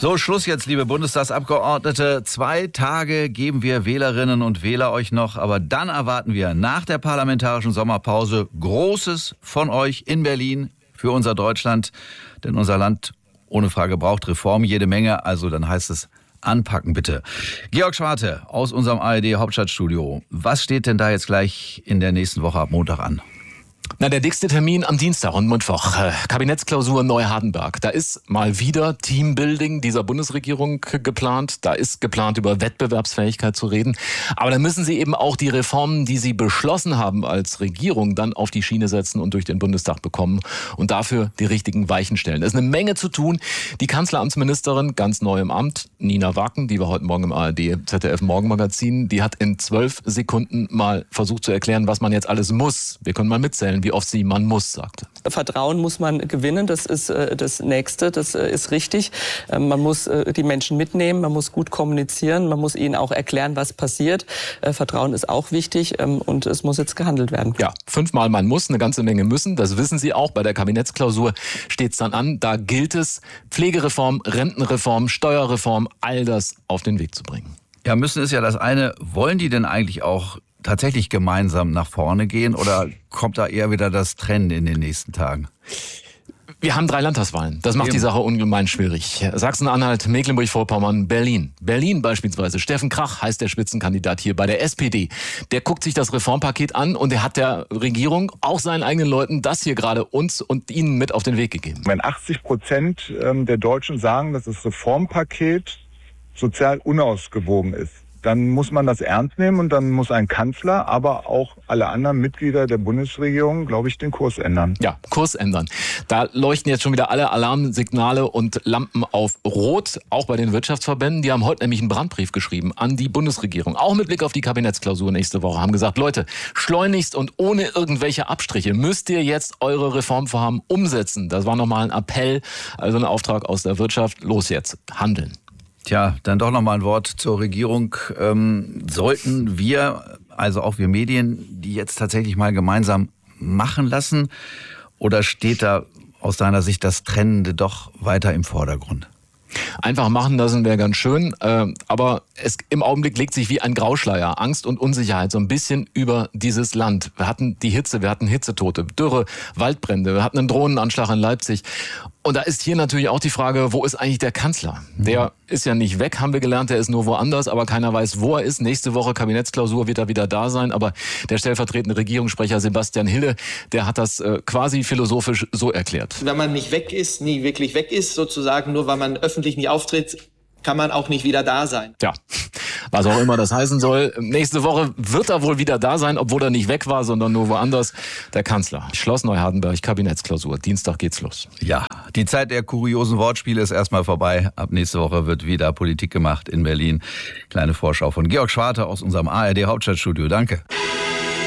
So, Schluss jetzt, liebe Bundestagsabgeordnete. 2 Tage geben wir Wählerinnen und Wähler euch noch, aber dann erwarten wir nach der parlamentarischen Sommerpause Großes von euch in Berlin für unser Deutschland. Denn unser Land ohne Frage braucht Reform jede Menge, also dann heißt es anpacken bitte. Georg Schwarte aus unserem ARD Hauptstadtstudio. Was steht denn da jetzt gleich in der nächsten Woche ab Montag an? Na, der dickste Termin am Dienstag und Mittwoch. Kabinettsklausur Neu-Hardenberg. Da ist mal wieder Teambuilding dieser Bundesregierung geplant. Da ist geplant, über Wettbewerbsfähigkeit zu reden. Aber da müssen sie eben auch die Reformen, die sie beschlossen haben als Regierung, dann auf die Schiene setzen und durch den Bundestag bekommen und dafür die richtigen Weichen stellen. Da ist eine Menge zu tun. Die Kanzleramtsministerin, ganz neu im Amt, Nina Wacken, die war heute Morgen im ARD-ZDF-Morgenmagazin, die hat in 12 Sekunden mal versucht zu erklären, was man jetzt alles muss. Wir können mal mitzählen, wie oft sie man muss sagte. Vertrauen muss man gewinnen, das ist das Nächste, das ist richtig. Man muss die Menschen mitnehmen, man muss gut kommunizieren, man muss ihnen auch erklären, was passiert. Vertrauen ist auch wichtig und es muss jetzt gehandelt werden. Ja, 5-mal man muss, eine ganze Menge müssen, das wissen Sie auch. Bei der Kabinettsklausur steht es dann an, da gilt es, Pflegereform, Rentenreform, Steuerreform, all das auf den Weg zu bringen. Ja, müssen ist ja das eine. Wollen die denn eigentlich auch tatsächlich gemeinsam nach vorne gehen oder kommt da eher wieder das Trennen in den nächsten Tagen? Wir haben 3 Landtagswahlen. Das macht die Sache ungemein schwierig. Sachsen-Anhalt, Mecklenburg-Vorpommern, Berlin. Berlin beispielsweise. Steffen Krach heißt der Spitzenkandidat hier bei der SPD. Der guckt sich das Reformpaket an und er hat der Regierung, auch seinen eigenen Leuten, das hier gerade uns und ihnen mit auf den Weg gegeben. Wenn 80% der Deutschen sagen, dass das Reformpaket sozial unausgewogen ist, dann muss man das ernst nehmen und dann muss ein Kanzler, aber auch alle anderen Mitglieder der Bundesregierung, glaube ich, den Kurs ändern. Ja, Kurs ändern. Da leuchten jetzt schon wieder alle Alarmsignale und Lampen auf Rot, auch bei den Wirtschaftsverbänden. Die haben heute nämlich einen Brandbrief geschrieben an die Bundesregierung, auch mit Blick auf die Kabinettsklausur nächste Woche, haben gesagt, Leute, schleunigst und ohne irgendwelche Abstriche müsst ihr jetzt eure Reformvorhaben umsetzen. Das war nochmal ein Appell, also ein Auftrag aus der Wirtschaft. Los jetzt, handeln. Tja, dann doch noch mal ein Wort zur Regierung. Sollten wir, also auch wir Medien, die jetzt tatsächlich mal gemeinsam machen lassen? Oder steht da aus deiner Sicht das Trennende doch weiter im Vordergrund? Einfach machen lassen wäre ganz schön, aber im Augenblick legt sich wie ein Grauschleier, Angst und Unsicherheit so ein bisschen über dieses Land. Wir hatten die Hitze, wir hatten Hitzetote, Dürre, Waldbrände, wir hatten einen Drohnenanschlag in Leipzig. Und da ist hier natürlich auch die Frage, wo ist eigentlich der Kanzler? Der ist ja nicht weg, haben wir gelernt, der ist nur woanders, aber keiner weiß, wo er ist. Nächste Woche Kabinettsklausur wird er wieder da sein, aber der stellvertretende Regierungssprecher Sebastian Hille, der hat das quasi philosophisch so erklärt. Wenn man nicht weg ist, nie wirklich weg ist, sozusagen, nur weil man öffentlich nicht auftritt, kann man auch nicht wieder da sein. Ja, was auch immer das heißen soll. Nächste Woche wird er wohl wieder da sein, obwohl er nicht weg war, sondern nur woanders. Der Kanzler. Schloss Neu-Hardenberg, Kabinettsklausur. Dienstag geht's los. Ja, die Zeit der kuriosen Wortspiele ist erstmal vorbei. Ab nächste Woche wird wieder Politik gemacht in Berlin. Kleine Vorschau von Georg Schwarte aus unserem ARD Hauptstadtstudio. Danke.